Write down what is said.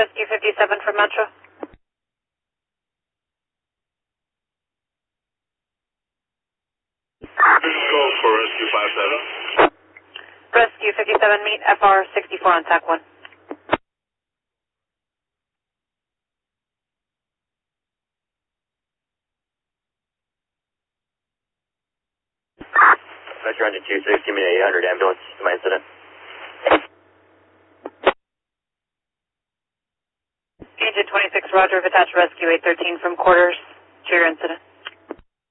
Rescue 57 from Metro. Call for Rescue 57. Rescue 57, meet FR 64 on TAC 1. Metro engine 260, meet 800 ambulance to my incident. Agent 26, Roger, have attached Rescue 813 from quarters to your incident.